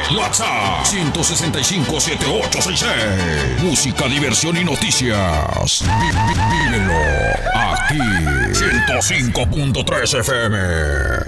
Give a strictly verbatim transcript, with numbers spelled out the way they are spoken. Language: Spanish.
WhatsApp ciento sesenta y cinco, setenta y ocho sesenta y seis. Música, diversión y noticias. Vi- vi- Vívelo aquí. ciento cinco punto tres F M.